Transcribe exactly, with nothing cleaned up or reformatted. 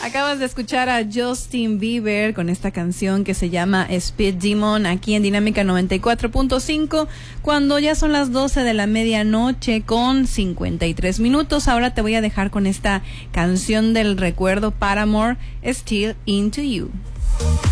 Acabas de escuchar a Justin Bieber con esta canción que se llama Speed Demon aquí en Dinámica noventa y cuatro punto cinco, cuando ya son las doce de la medianoche con cincuenta y tres minutos. Ahora te voy a dejar con esta canción del recuerdo, Paramore, Still Into You.